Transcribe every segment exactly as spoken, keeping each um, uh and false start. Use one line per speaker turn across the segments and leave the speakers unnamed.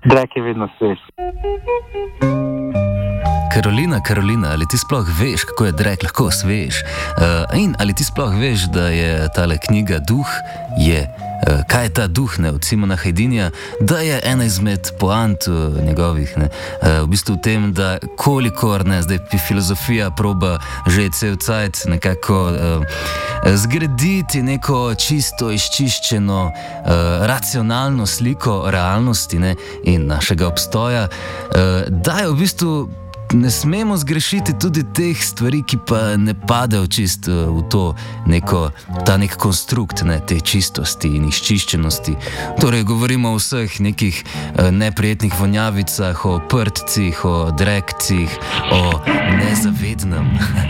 Drek je vedno svež.
Karolina, Karolina, ali ti sploh veš, kako je drek lahko svež? Uh, in ali ti sploh veš, da je tale knjiga Duh, je, uh, kaj je ta duh, ne, od Simona Hajdinja, da je ena izmed poant uh, njegovih, ne, uh, v bistvu v tem, da kolikor, ne, zdaj filozofija proba že cel cajt nekako uh, zgraditi neko čisto izčiščeno, uh, racionalno sliko realnosti, ne, in našega obstoja, uh, da je v bistvu ne smemo zgrešiti tudi teh stvari, ki pa ne padejo čist v to neko, ta nek konstrukt, ne, te čistosti in izčiščenosti. Torej, govorimo o vseh nekih neprijetnih vonjavicah, o prtcih, o drekcih, o nezavednem,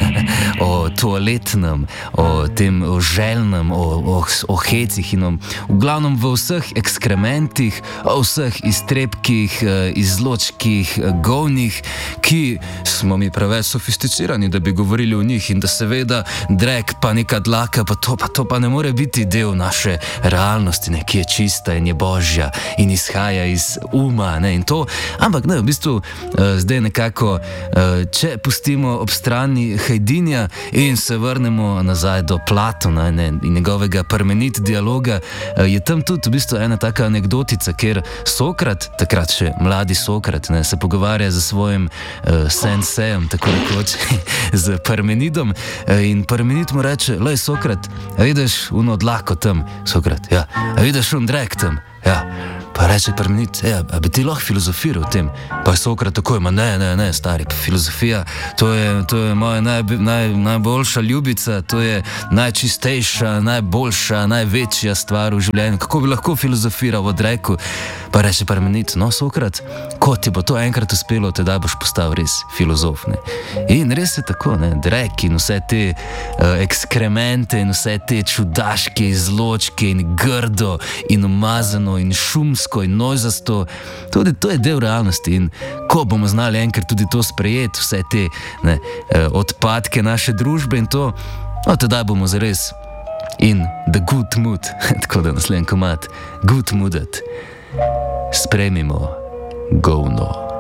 o toaletnem, o tem, o željnem, o, o, o hecih in o, v glavnem v vseh ekskrementih, o vseh iztrebkih, izločkih, govnih, ki smo mi preveč sofisticirani, da bi govorili o njih, in da seveda drek pa neka dlaka, pa to pa, to pa ne more biti del naše realnosti, ne, ki je čista in je božja in izhaja iz uma, ne, in to, ampak ne, v bistvu uh, zdaj nekako, uh, če pustimo ob strani Hajdinja in se vrnemo nazaj do Platona, ne, in njegovega Parmenid dialoga, uh, je tam tudi v bistvu ena taka anekdotica, kjer Sokrat, takrat še mladi Sokrat, ne, se pogovarja z svojim uh, sensejem, tako rekoč, z Parmenidom, in Parmenid mu reče: "Lej, Sokrat, a vidiš uno dlako tam?" Sokrat: "Ja." "A vidiš un drek tam?" "Ja." Pa reče Parmenid: "Ja, a bi ti lahko filozofiral o tem?" Pa je Sokrat takoj: "Ma ne, ne, ne, stari, filozofija, to je, to je moja naj, naj, najboljša ljubica, to je najčistejša, najboljša, največja stvar v življenju. Kako bi lahko filozofiral o dreku?" Pa reče Parmenid: "No, Sokrat, ko ti bo to enkrat uspelo, tedaj boš postal res filozof, ne." In res je tako, ne, drek in vse te uh, ekskremente in vse te čudaške izločke in grdo in umazano in šumsko in nojzasto, tudi to je del realnosti, in ko bomo znali enkrat tudi to sprejeti, vse te, ne, uh, odpadke naše družbe in to, no, tedaj bomo zares in the good mood, tako da naslednji komad, good moodet, sprejmimo govno.